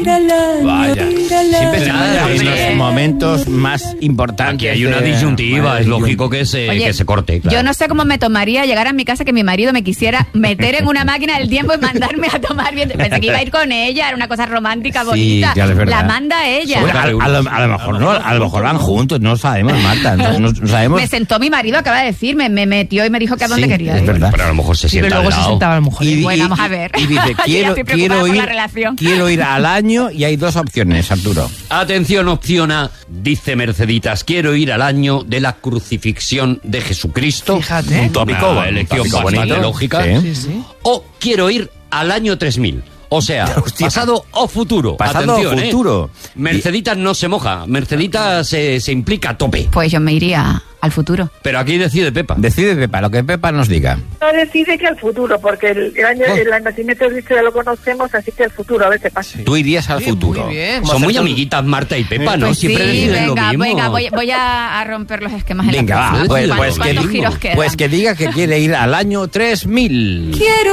Vaya. Siempre se da en los momentos más importantes. Aquí hay una disyuntiva, es lógico que se corte. Claro. Yo no sé cómo me tomaría llegar a mi casa que mi marido me quisiera meter en una máquina del tiempo y mandarme a tomar bien. Pensé que iba a ir con ella, era una cosa romántica, bonita. Sí, la manda ella. Bueno, a lo mejor no, a lo mejor van juntos, no sabemos, Marta, no sabemos. Me sentó mi marido, acaba de decir, me metió y me dijo que a dónde quería ir. Es verdad. Pero a lo mejor se sienta pero luego al se lado. sentaba a lo mejor. Bueno, vamos a ver. Y dice, quiero ir al año, y hay dos opciones, Arturo. Atención, opción A, dice Merceditas, quiero ir al año de la crucifixión de Jesucristo. Fíjate. Un tópico, una elección bastante bonito. lógica. Sí. O quiero ir al año 3000. O sea, Hostia. pasado o futuro. Pasado Atención, o futuro. Merceditas no se moja, Merceditas se implica a tope. Pues yo me iría al futuro. Pero aquí decide Pepa. Decide Pepa, lo que Pepa nos diga. No decide que al futuro, porque el nacimiento de Cristo ya lo conocemos, así que al futuro, a ver qué pasa. Tú irías al futuro. Muy bien. Son muy amiguitas Marta y Pepa, ¿no? Pues Siempre sí, deciden venga, lo mismo. voy a romper los esquemas en Venga, la va, casa. pues ¿Cuántos que giros quedan? diga que quiere ir al año 3000. Quiero